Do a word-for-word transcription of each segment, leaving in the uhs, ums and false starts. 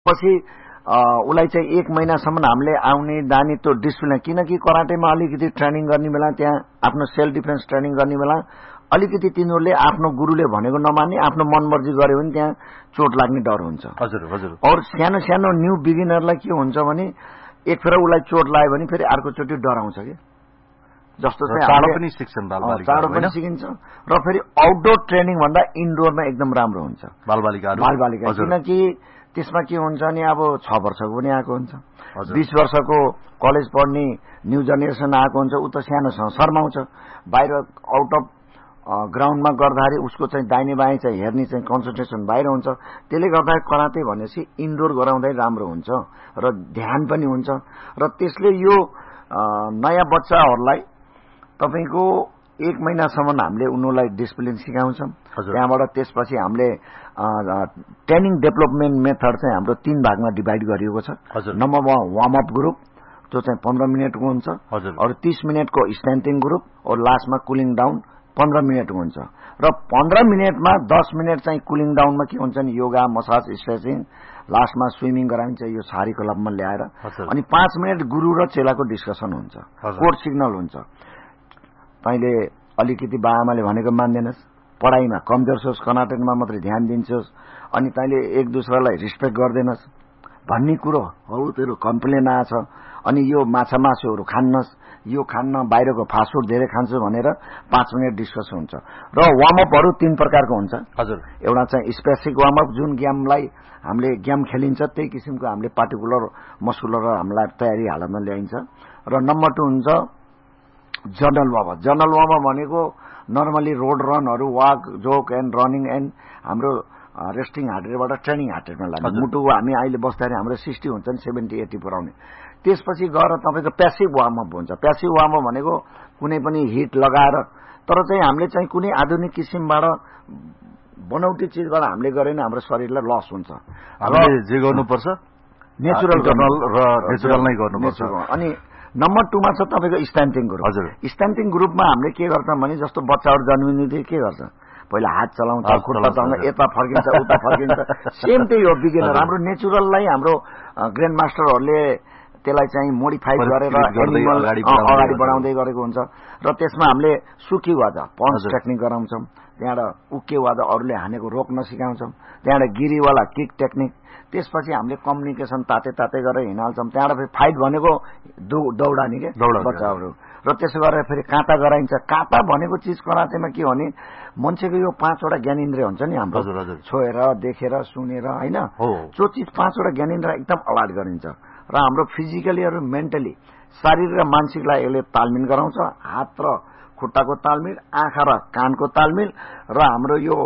पछि उसलाई चाहिँ एक महिनासम्म हामीले आउने जाने त्यो डिसिप्लिन, किनकि कराटेमा अलिकति ट्रेनिङ गर्ने बेला त्यहाँ आफ्नो सेल्फ डिफेन्स ट्रेनिङ गर्ने बेला अलिकति तिनीहरूले आफ्नो गुरुले भनेको नमान्ने आफ्नो मनमर्जी गर्यो भने त्यहाँ चोट लाग्ने डर हुन्छ। हजुर हजुर। और सानो सानो न्यू बिगिनरलाई के हुन्छ भने एक फेर उसलाई चोट लाग्यो भने फेरि अर्कोचोटि डराउँछ कि, जस्तो चाहिँ चाँडो पनि सिक्छन् बालबालिका, चाँडो पनि सिकिन्छ र फेरि आउटडोर ट्रेनिङ भन्दा इन्डोरमा एकदम राम्रो हुन्छ बालबालिकाहरू बालबालिका, किनकि त्यसमा के हुन्छ नि अब छ वर्षको पनि आएको हुन्छ, बीस वर्षको कलेज पढ्ने न्यू जेनेरेसन आएको हुन्छ, ऊ त सानोसँग शर्माउँछ, बाहिर आउट अफ ग्राउन्डमा गर्दाखेरि उसको चाहिँ दाहिने बायाँ चाहिँ हेर्ने चाहिँ कन्सन्ट्रेसन बाहिर हुन्छ। त्यसले गर्दा कराटे भनेपछि इन्डोर गराउँदै राम्रो हुन्छ र ध्यान पनि हुन्छ र त्यसले यो नयाँ बच्चाहरूलाई तपाईको एक महिनासम्म हामीले उनीहरूलाई डिसिप्लिन सिकाउँछौँ। त्यहाँबाट त्यसपछि हामीले ट्रेनिङ डेभलपमेन्ट मेथड चाहिँ हाम्रो तीन भागमा डिभाइड गरिएको छ। Number one warm up group, जो चाहिँ पन्ध्र मिनटको हुन्छ, अरू तीस मिनटको स्ट्रेन्थिङ ग्रुप, और लास्टमा कुलिङ डाउन पन्ध्र मिनटको हुन्छ। र पन्ध्र मिनटमा दस मिनट चाहिँ कुलिङ डाउनमा के हुन्छ नि योगा, मसाज, स्ट्रेचिङ, लास्टमा स्विमिङ गराइन्छ यो छहारी क्लबमा ल्याएर, अनि पाँच मिनट गुरु र चेलाको डिस्कसन हुन्छ, कोड सिग्नल हुन्छ। तैँले अलिकति बाआमाले भनेको मान्दैनस्, पढाइमा कमजोर छोस्, कराटेमा मात्रै ध्यान दिन्छस्, अनि तैँले एक दुसरालाई रिस्पेक्ट गर्दैनस् भन्ने कुरो हौ तेरो कम्प्लेन आछ, अनि यो माछा मासुहरू खान्नस्, यो खान्न, बाहिरको फास्टफुड धेरै खान्छु भनेर पाँच मिनट डिस्कस हुन्छ। र वार्मअपहरू तीन प्रकारको हुन्छ। हजुर, एउटा चाहिँ स्पेसिफिक वार्मअप, जुन गेमलाई हामीले गेम खेलिन्छ त्यही किसिमको हामीले पार्टिकुलर मस्कुलर हामीलाई तयारी हालतमा ल्याइन्छ। र नम्बर टू हुन्छ जनरल वार्मअप। जनरल वार्मअप भनेको normally road रनहरू, walk, joke and running and हाम्रो रेस्टिङ हार्ट रेटबाट ट्रेनिङ हार्ट रेटमा लाग्ने। मुटुको हामी अहिले बस्दाखेरि हाम्रो सिक्सटी हुन्छ नि, सेभेन्टी एट्टी पुऱ्याउने। त्यसपछि गएर तपाईँको प्यासिभ वार्मअप हुन्छ। प्यासिभ वार्मअप भनेको कुनै पनि हिट लगाएर, तर चाहिँ हामीले चाहिँ कुनै आधुनिक किसिमबाट बनाउटी चिजबाट हामीले गरे भने हाम्रो शरीरलाई लस हुन्छ। हामीले जे गर्नुपर्छ नेचुरल र नेचुरल नै गर्नुपर्छ। अनि नम्बर टूमा छ तपाईँको स्ट्यान्डिङ ग्रुप। हजुर, स्ट्यान्डिङ ग्रुपमा हामीले के गर्छौँ भने जस्तो बच्चाहरू जन्मिँदै के गर्छ, पहिला हात चलाउँछ, खुट्टा चलाउँछ, यता फर्किन्छ उता फर्किन्छ, सेम त्यही हो बिगिनर। हाम्रो नेचुरललाई हाम्रो ग्रान्ड मास्टरहरूले त्यसलाई चाहिँ मोडिफाई गरेर एनिमल अगाडि बढाउँदै गरेको हुन्छ। र त्यसमा हामीले सुकी वाजा पन्च टेक्निक गराउँछौँ, त्यहाँबाट उके वाजा अरूले हानेको रोक्न सिकाउँछौँ, त्यहाँबाट गिरीवाला किक टेक्निक, त्यसपछि हामीले कम्युनिकेसन ताते ताते गरेर हिँडाल्छौँ। त्यहाँबाट फेरि फाइट भनेको दौडानी के बच्चाहरू, र त्यसो गरेर फेरि काँटा गराइन्छ। काँटा भनेको चिज कराटेमा के हो भने मान्छेको यो पाँचवटा ज्ञानेन्द्रिय हुन्छ नि हाम्रो, छोएर देखेर सुनेर होइन, त्यो चिज पाँचवटा ज्ञानेन्द्रिय एकदम अलर्ट गरिन्छ। र हाम्रो फिजिकली र मेन्टली शारीरिक र मानसिकलाई यसले तालमेल गराउँछ। हात र खुट्टाको तालमेल, आँखा र कानको तालमेल, र हाम्रो यो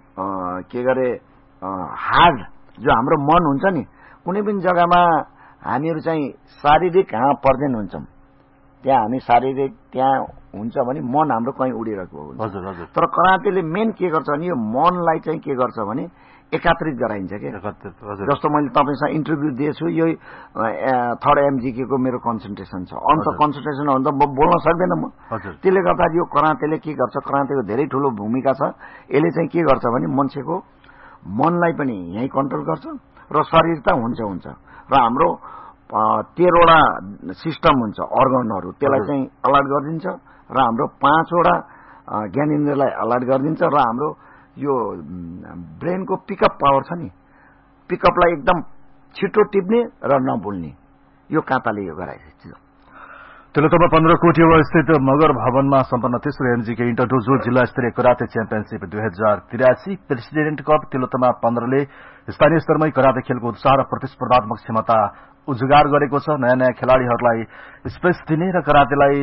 के गरे हार्ड जो हाम्रो मन हुन्छ नि, कुनै पनि जग्गामा हामीहरू चाहिँ शारीरिक हाँ पर्दैन हुन्छौँ, त्यहाँ हामी शारीरिक त्यहाँ हुन्छ भने मन हाम्रो कहीँ उडिरहेको हुन्छ। हजुर हजुर। तर कराटेले मेन के गर्छ भने यो मनलाई चाहिँ के गर्छ भने एकात्रित गराइन्छ के। जस्तो मैले तपाईँसँग इन्टरभ्यू दिएछु, यो थर्ड एमजिके को मेरो कन्सन्ट्रेसन छ, अन्त कन्सन्ट्रेसन हो भने त बोल्न सक्दैन म। त्यसले गर्दा यो कराटेले के गर्छ, कराटेको धेरै ठुलो भूमिका छ। यसले चाहिँ के गर्छ भने मान्छेको मनलाई पनि यहीँ कन्ट्रोल गर्छ र शरीर त हुन्छ हुन्छ र हाम्रो तेह्रवटा सिस्टम हुन्छ अर्गनहरू, त्यसलाई चाहिँ अलर्ट गरिदिन्छ र हाम्रो पाँचवटा ज्ञानेन्द्रियलाई अलर्ट गरिदिन्छ र हाम्रो यो ब्रेनको पिकअप पावर छ नि, पिकअपलाई एकदम छिटो टिप्ने र नभुल्ने, यो काँटाले यो गराइदिन्छ। तिलोत्तमा पन्ध्र कोटी स्थित मगर भवनमा सम्पन्न तेस्रो एमजीके इन्टर डोजो जिल्ला स्तरीय कराटे च्याम्पियनशिप दुई हजार तिरासी प्रेसिडेन्ट कप तिलोत्तमा पन्ध्रले स्थानीय स्तरमै कराटे खेलको उत्साह र प्रतिस्पर्धात्मक क्षमता उजागर गरेको छ। नयाँ नयाँ खेलाड़ीहरूलाई स्पेस दिने र कराटेलाई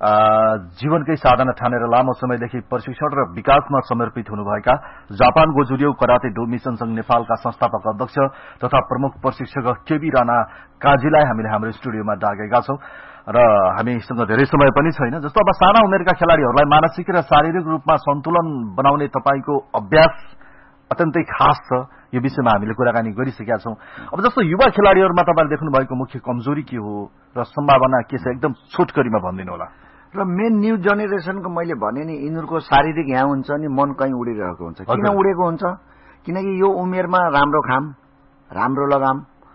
जीवनकै साधना ठानेर लामो समयदेखि प्रशिक्षण र विकासमा समर्पित हुनुभएका जापानको जुडियो कराटे डो मिशन संघ नेपालका संस्थापक अध्यक्ष तथा प्रमुख प्रशिक्षक केबी राणा काजीलाई हामीले हाम्रो स्टुडियोमा डाकेका छौं र हामीसँग धेरै समय पनि छैन। जस्तो अब साना उमेरका खेलाड़ीहरूलाई मानसिक र शारीरिक रूपमा सन्तुलन बनाउने तपाईको अभ्यास अत्यन्तै खास छ, यो विषयमा हामीले कुराकानी गरिसकेका छौं। अब जस्तो युवा खेलाड़ीहरूमा तपाईले देख्नु भएको मुख्य कमजोरी के हो र सम्भावना के छ, एकदम छोटकरीमा भनिदिनु होला। र मेन न्यू जेनेरेसनको मैले भने नि यिनीहरूको शारीरिक यहाँ हुन्छ नि, मन कहीँ उडिरहेको हुन्छ। किन उडेको हुन्छ? किनकि यो उमेरमा राम्रो खाम, राम्रो लगाम,